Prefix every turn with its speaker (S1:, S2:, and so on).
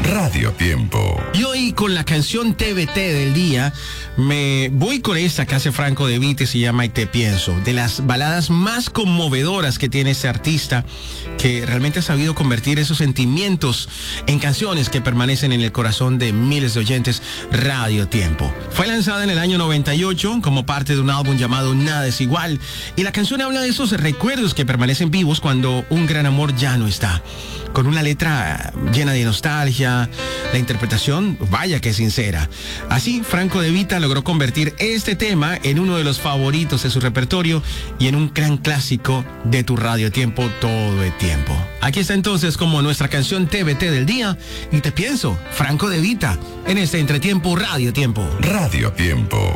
S1: Radio Tiempo.
S2: Y hoy con la canción TBT del día, me voy con esta que hace Franco De Vita y se llama Y Te Pienso, de las baladas más conmovedoras que tiene este artista, que realmente ha sabido convertir esos sentimientos en canciones que permanecen en el corazón de miles de oyentes. Radio Tiempo. Fue lanzada en el año 98 como parte de un álbum llamado Nada es Igual, y la canción habla de esos recuerdos que permanecen vivos cuando un gran amor ya no está. Con una letra llena de nostalgia, la interpretación, vaya que sincera. Así, Franco De Vita logró convertir este tema en uno de los favoritos de su repertorio y en un gran clásico de tu Radio Tiempo todo el tiempo. Aquí está entonces como nuestra canción TBT del día, Y Te Pienso, Franco De Vita, en este Entretiempo Radio Tiempo.
S1: Radio Tiempo.